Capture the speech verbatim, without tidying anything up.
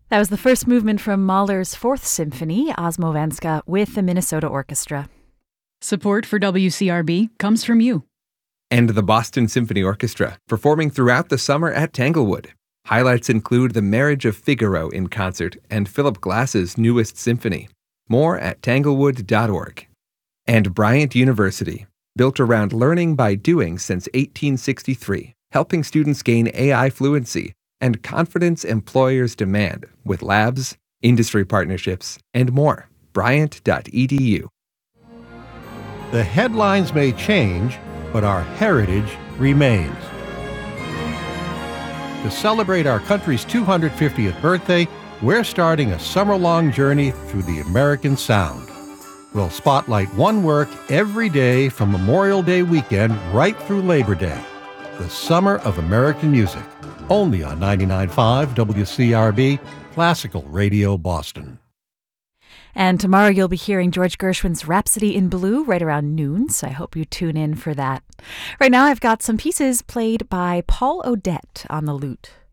That was the first movement from Mahler's Fourth Symphony, Osmovenska, with the Minnesota Orchestra. Support for W C R B comes from you. And the Boston Symphony Orchestra, performing throughout the summer at Tanglewood. Highlights include The Marriage of Figaro in concert and Philip Glass's newest symphony. More at tanglewood dot org. And Bryant University, built around learning by doing since eighteen sixty-three, helping students gain A I fluency and confidence employers demand with labs, industry partnerships, and more. bryant dot e d u. The headlines may change, but our heritage remains. To celebrate our country's two hundred fiftieth birthday, we're starting a summer-long journey through the American sound. We'll spotlight one work every day from Memorial Day weekend right through Labor Day. The Summer of American Music, only on ninety-nine point five W C R B, Classical Radio Boston. And tomorrow you'll be hearing George Gershwin's Rhapsody in Blue right around noon, so I hope you tune in for that. Right now I've got some pieces played by Paul Odette on the lute.